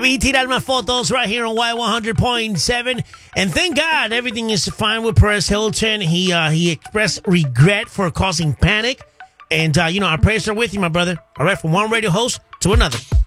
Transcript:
We tirar más fotos right here on Y100.7. And thank God everything is fine with Perez Hilton. He expressed regret for causing panic. And, our prayers are with you, my brother. All right, from one radio host to another.